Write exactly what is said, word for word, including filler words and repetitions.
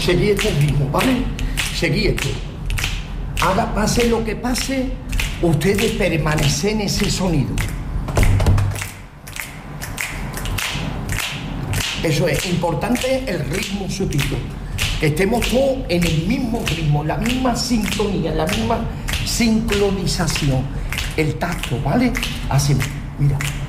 seguí este ritmo, ¿vale? Seguí esto. Haga, pase lo que pase, ustedes permanecen en ese sonido. Eso es importante, el ritmo sutil. Que estemos todos en el mismo ritmo, en la misma sintonía, en la misma sincronización. El tacto, ¿vale? Así, mira.